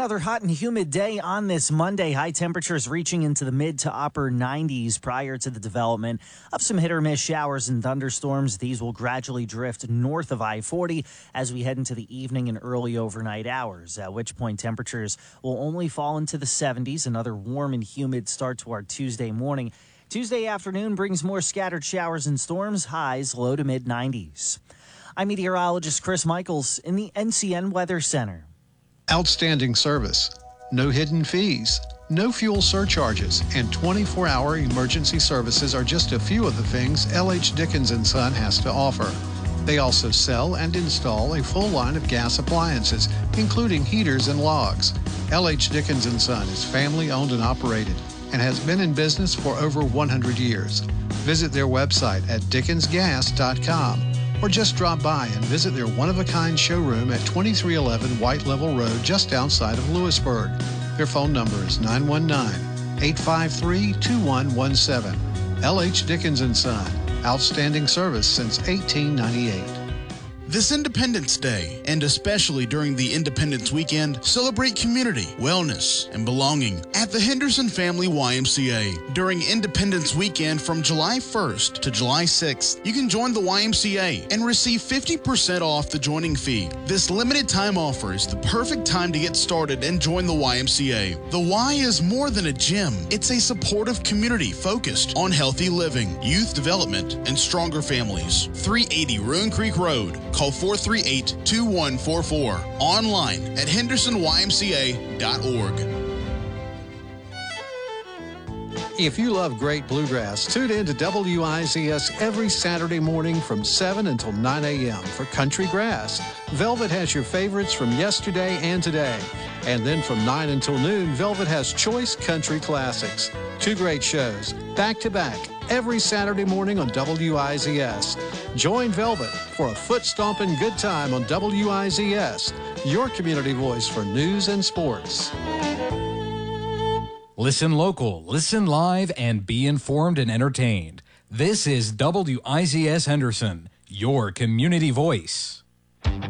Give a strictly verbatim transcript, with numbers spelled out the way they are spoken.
Another hot and humid day on this Monday. High temperatures reaching into the mid to upper nineties prior to the development of some hit or miss showers and thunderstorms. These will gradually drift north of I forty as we head into the evening and early overnight hours, at which point temperatures will only fall into the seventies. Another warm and humid start to our Tuesday morning. Tuesday afternoon brings more scattered showers and storms, highs low to mid nineties. I'm meteorologist Chris Michaels in the N C N Weather Center. Outstanding service, no hidden fees, no fuel surcharges, and twenty-four hour emergency services are just a few of the things L H Dickens and Son has to offer. They also sell and install a full line of gas appliances, including heaters and logs. L H Dickens and Son is family owned and operated and has been in business for over one hundred years. Visit their website at dickens gas dot com. Or just drop by and visit their one-of-a-kind showroom at twenty-three eleven White Level Road just outside of Lewisburg. Their phone number is nine one nine, eight five three, two one one seven. L H Dickens and Son, outstanding service since eighteen ninety-eight. This Independence Day, and especially during the Independence Weekend, celebrate community, wellness, and belonging at the Henderson Family Y M C A. During Independence Weekend from July first to July sixth, you can join the Y M C A and receive fifty percent off the joining fee. This limited time offer is the perfect time to get started and join the Y M C A. The Y is more than a gym. It's a supportive community focused on healthy living, youth development, and stronger families. three eighty Ruin Creek Road. Call four three eight, two one four four. Online at henderson y m c a dot org. If you love great bluegrass, tune in to W I Z S every Saturday morning from seven until nine a.m. for Country Grass. Velvet has your favorites from yesterday and today. And then from nine until noon, Velvet has Choice Country Classics. Two great shows, back to back, every Saturday morning on W I Z S. Join Velvet for a foot-stomping good time on W I Z S, your community voice for news and sports. Listen local, listen live, and be informed and entertained. This is W I Z S Henderson, your community voice.